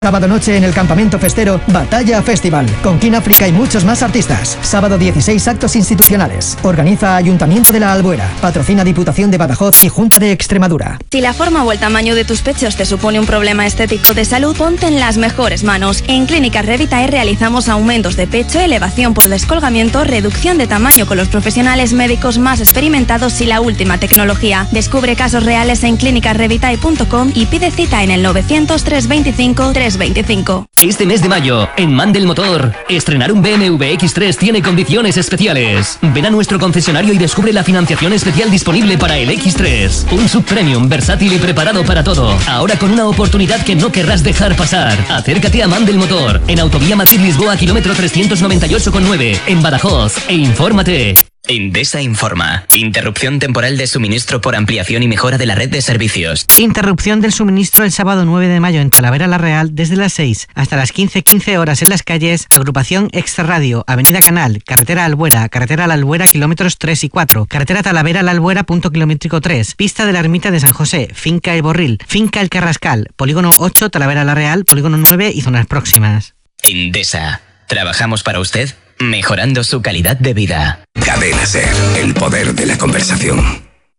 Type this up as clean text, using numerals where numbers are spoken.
Sábado noche en el campamento festero Batalla Festival, con King África y muchos más artistas. Sábado 16 actos institucionales. Organiza Ayuntamiento de la Albuera, patrocina Diputación de Badajoz y Junta de Extremadura. Si la forma o el tamaño de tus pechos te supone un problema estético de salud, ponte en las mejores manos. En Clínicas Revitae realizamos aumentos de pecho, elevación por descolgamiento, reducción de tamaño con los profesionales médicos más experimentados y la última tecnología. Descubre casos reales en clinicasrevitae.com y pide cita en el 900 325 325. Este mes de mayo, en Mandel Motor, estrenar un BMW X3 tiene condiciones especiales. Ven a nuestro concesionario y descubre la financiación especial disponible para el X3. Un subpremium versátil y preparado para todo. Ahora con una oportunidad que no querrás dejar pasar. Acércate a Mandel Motor, en Autovía Madrid-Lisboa, kilómetro 398,9, en Badajoz, e infórmate. Endesa informa. Interrupción temporal de suministro por ampliación y mejora de la red de servicios. Interrupción del suministro el sábado 9 de mayo en Talavera la Real desde las 6 hasta las 15:15 horas en las calles Agrupación Extrarradio, Avenida Canal, Carretera Albuera, Carretera La Albuera, kilómetros 3 y 4, Carretera Talavera La Albuera, punto kilométrico 3, Pista de la Ermita de San José, Finca El Borril, Finca El Carrascal, Polígono 8, Talavera la Real, Polígono 9 y zonas próximas. Endesa. Trabajamos para usted, mejorando su calidad de vida. Cadena SER, el poder de la conversación.